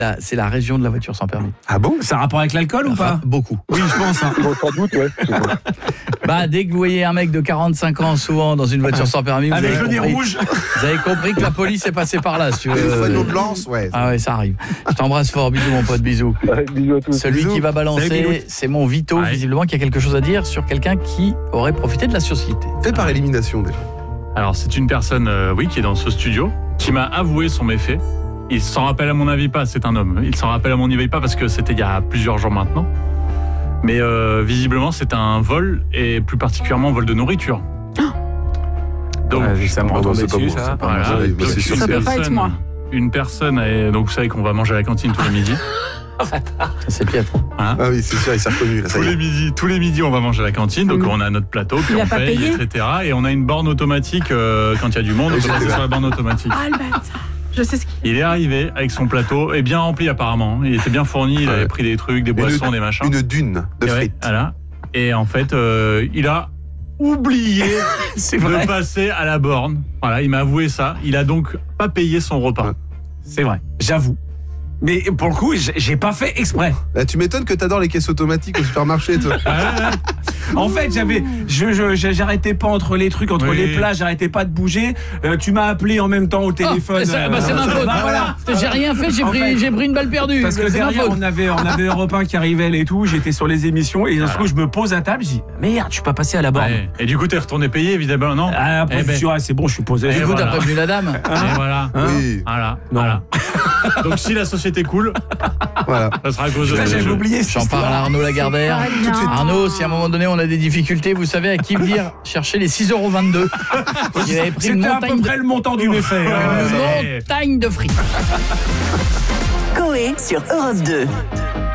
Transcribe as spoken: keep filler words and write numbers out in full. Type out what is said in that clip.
Là, c'est la région de la voiture sans permis. Ah bon ? Ça a rapport avec l'alcool ou Enfin, pas ? beaucoup. Oui, je pense. Hein. Bon, sans doute, ouais. Bah, dès que vous voyez un mec de quarante-cinq ans, souvent dans une voiture sans permis, vous Avec avez le nez compris- rouge. Vous avez compris que la police est passée par là. Si tu veux. Le panneau de lance, ouais. Ah ouais, ça arrive. Je t'embrasse fort, bisous mon pote, bisous. Ouais, bisous à tous. Celui Bisous. qui va Salut, balancer, Biloute. c'est mon Vito, Ouais. visiblement, qui a quelque chose à dire sur quelqu'un qui aurait profité de la société. Fait par élimination déjà. Alors, c'est une personne, euh, oui, qui est dans ce studio, qui m'a avoué son méfait. Il s'en rappelle à mon avis pas, c'est un homme. Il s'en rappelle à mon avis pas parce que c'était il y a plusieurs jours maintenant. Mais euh, visiblement, c'est un vol, et plus particulièrement un vol de nourriture. Donc, Ouais, ça me Ah non, retombe c'est pas dessus, bon, ça. c'est pas voilà. bon. Ouais, bah, Donc, c'est sûr, une Ça c'est- peut pas être personne- moi. Une personne, est, donc vous savez qu'on va manger à la cantine tous les midis. Ça, c'est piètre. Hein. Ah oui, c'est sûr, il s'est reconnu là. Ça Tous y les est. midis, tous les midis, on va manger à la cantine, donc Mm. on a notre plateau, puis Il a on pas paye, payé et cetera. Et on a une borne automatique euh, quand il y a du monde, Oui, on je passe sais. sur la borne automatique. Ah, le bâtard. Je sais ce qu'il Il est arrivé avec son plateau, et bien rempli apparemment. Il était bien fourni, il Ouais. avait pris des trucs, des boissons, des machins. Une dune de Et ouais, frites. voilà. Et en fait, euh, il a oublié C'est de vrai. passer à la borne. Voilà, il m'a avoué ça. Il a donc pas payé son repas. Ouais. C'est vrai, j'avoue. Mais pour le coup, j'ai j'ai pas fait exprès. Là, tu m'étonnes que t'adores les caisses automatiques au supermarché, toi. En fait, j'avais, je, je, je- j'arrêtais pas entre les trucs, entre Oui. les plats, j'arrêtais pas de bouger. Euh, tu m'as appelé en même temps au téléphone. Oh, c'est bah, c'est euh, ma faute. bah, voilà. J'ai rien fait, j'ai En pris, fait, j'ai pris une balle perdue. Parce que c'est ma derrière, faute. on avait, on avait Europe un qui arrivait et tout. J'étais sur les émissions et d'un coup, je me pose à table. Je dis merde, je suis pas passé à la borne. Ouais. Et du coup, t'es retourné payer, évidemment, non Ah, après, Eh je me ben. suis dit, ah, c'est bon, je suis posé. Et Du coup, voilà. t'as prévenu la dame. Et voilà. Hein Oui, Voilà. Non. voilà. Donc, si la société coule, voilà. ça sera à cause de Ça, ce j'avais jeu. oublié. cette J'en parle histoire. à Arnaud Lagardère. paraît bien. Arnaud, si à un moment donné on a des difficultés, vous savez à qui venir chercher les six euros vingt-deux. Il avait pris une C'était à montagne, peu de, près le montant du méfait. une hein. Ouais. montagne de frites. Coé sur Europe deux.